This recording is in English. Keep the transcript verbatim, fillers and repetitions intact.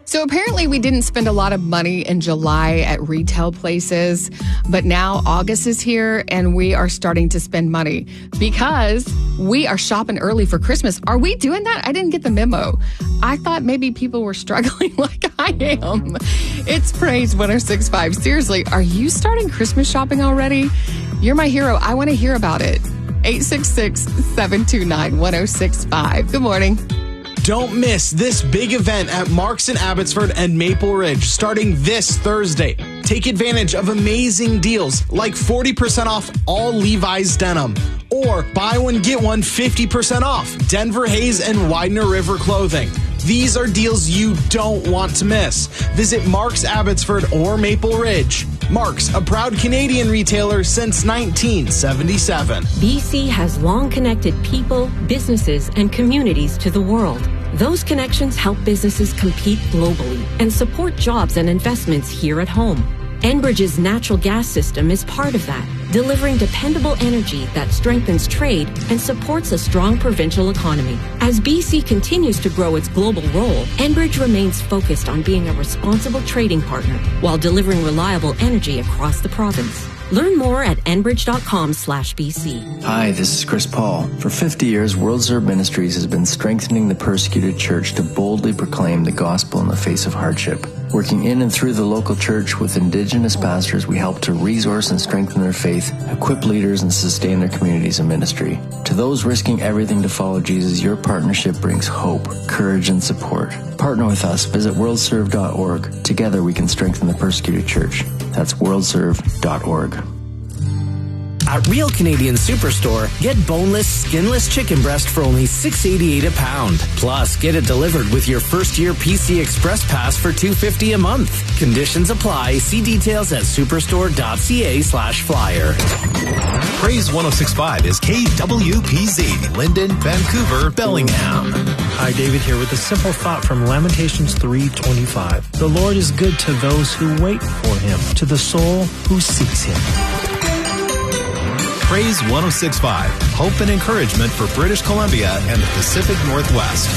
So apparently we didn't spend a lot of money in July at retail places, but now August is here and we are starting to spend money because we are shopping early for Christmas. Are we doing that? I didn't get the memo. I thought maybe people were struggling like I am. It's Praise one oh six point five. Seriously, are you starting Christmas shopping already? You're my hero. I want to hear about it. eight six six, seven two nine, one oh six five. Good morning. Don't miss this big event at Mark's in Abbotsford and Maple Ridge starting this Thursday. Take advantage of amazing deals like forty percent off all Levi's denim or buy one, get one fifty percent off Denver Hayes and Widener River clothing. These are deals you don't want to miss. Visit Mark's Abbotsford or Maple Ridge. Mark's, a proud Canadian retailer since nineteen seventy-seven. B C has long connected people, businesses, and communities to the world. Those connections help businesses compete globally and support jobs and investments here at home. Enbridge's natural gas system is part of that, delivering dependable energy that strengthens trade and supports a strong provincial economy. As B C continues to grow its global role, Enbridge remains focused on being a responsible trading partner while delivering reliable energy across the province. Learn more at enbridge.com slash BC. Hi, this is Chris Paul. For fifty years, World Serve Ministries has been strengthening the persecuted church to boldly proclaim the gospel in the face of hardship. Working in and through the local church with Indigenous pastors, we help to resource and strengthen their faith, equip leaders, and sustain their communities and ministry. To those risking everything to follow Jesus, your partnership brings hope, courage, and support. Partner with us. Visit world serve dot org. Together we can strengthen the persecuted church. That's world serve dot org. At Real Canadian Superstore, get boneless, skinless chicken breast for only six dollars and eighty-eight cents a pound. Plus, get it delivered with your first-year P C Express Pass for two dollars and fifty cents a month. Conditions apply. See details at superstore.ca slash flyer. Praise one oh six point five is K W P Z, Linden, Vancouver, Bellingham. Hi, David here with a simple thought from Lamentations three twenty-five. The Lord is good to those who wait for him, to the soul who seeks him. Praise one oh six point five, hope and encouragement for British Columbia and the Pacific Northwest.